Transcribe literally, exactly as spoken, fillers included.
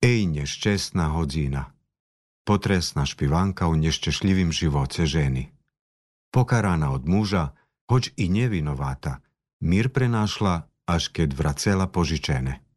Ej, nešťastná hodina. Potresná špivanka u nešťastljivým živoce ženi. Pokarána od muža, hoć i nevinováta, mir prenašla, až keď vracela požičene.